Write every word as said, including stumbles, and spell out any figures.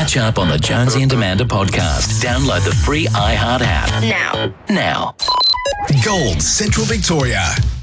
Catch up on the Jonesy and Amanda podcast. Download the free iHeart app. Now. Now. Gold Central Victoria.